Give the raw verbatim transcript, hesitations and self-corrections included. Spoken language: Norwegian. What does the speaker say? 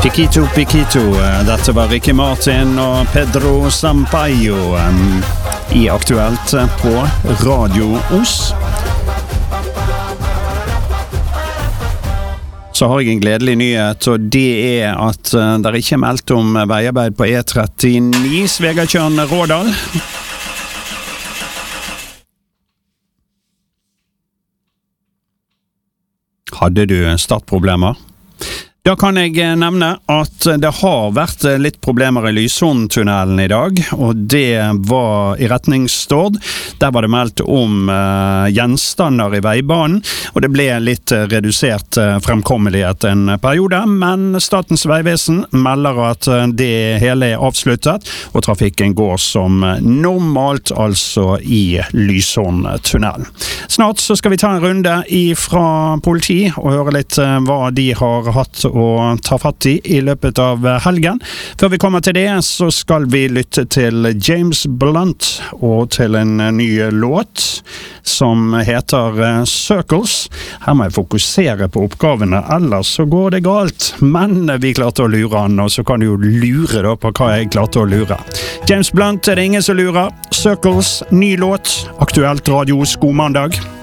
Chiquito Piquito, dette var Ricky Martin og Pedro Sampaio um, i Aktuelt på Radio Os. Så har jeg en gledelig nyhet, og det er at uh, det ikke er meldt om veiarbeid på E trettini Svegatjørn-Rådal. Hadde du startproblemer? Da kan jeg nevne at det har vært litt problemer i Lysholmtunnelen i dag, og det var i retning Stord. Der var det meldt om uh, gjenstander i veibanen, og det ble litt redusert uh, fremkommelighet en periode, men Statens vegvesen melder at uh, det hele er avsluttet, og trafikken går som normalt, altså i Lysholmtunnelen. Snart så skal vi ta en runde fra politi og høre litt uh, hva de har hatt og ta fatt i i løpet av helgen. Før vi kommer til det, så skal vi lytte til James Blunt og til en ny låt som heter Circles. Her må jeg fokusere på oppgavene, ellers så går det galt. Men vi klarte å lure han, og så kan du jo lure da på hva jeg klarte å lure. James Blunt er det ingen som lurer. Circles, ny låt, Aktuelt Radio, god mandag.